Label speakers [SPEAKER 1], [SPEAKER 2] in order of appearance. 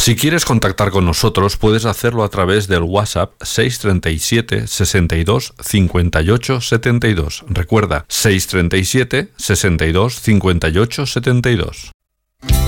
[SPEAKER 1] Si quieres contactar con nosotros, puedes hacerlo a través del WhatsApp 637 62 58 72. Recuerda, 637 62 58 72.